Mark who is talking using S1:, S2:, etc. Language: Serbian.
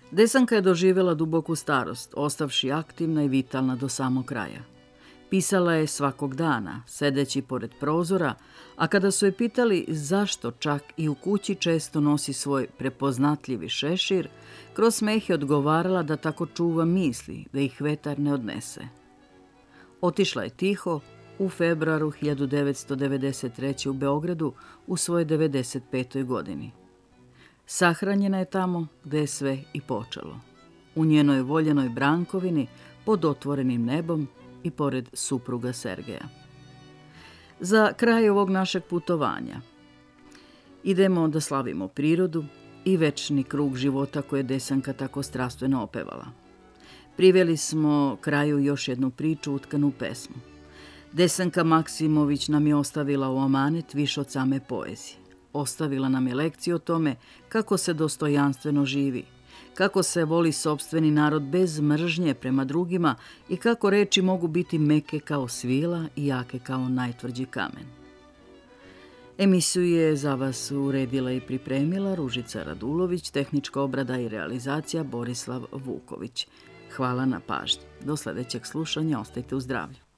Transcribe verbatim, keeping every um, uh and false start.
S1: Desanka je doživjela duboku starost, ostavši aktivna i vitalna do samog kraja. Pisala je svakog dana, sedeći pored prozora, a kada su je pitali zašto čak i u kući često nosi svoj prepoznatljivi šešir, kroz smeh je odgovarala da tako čuva misli, da ih vetar ne odnese. Otišla je tiho u februaru hiljadu devetsto devedeset treće. u Beogradu u svojoj devedeset petoj godini. Sahranjena je tamo gde je sve i počelo, u njenoj voljenoj brankovini pod otvorenim nebom i pored supruga Sergeja. Za kraj ovog našeg putovanja idemo da slavimo prirodu i večni krug života koje je Desanka tako strastveno opevala. Priveli smo kraju još jednu priču utkanu u pesmu. Desanka Maksimović nam je ostavila u amanet više od same poezije. Ostavila nam je lekciju o tome kako se dostojanstveno živi, kako se voli sopstveni narod bez mržnje prema drugima i kako reči mogu biti meke kao svila i jake kao najtvrđi kamen. Emisiju je za vas uredila i pripremila Ružica Radulović, tehnička obrada i realizacija Borislav Vuković. Hvala na pažnji. Do sljedećeg slušanja, ostajte u zdravlju.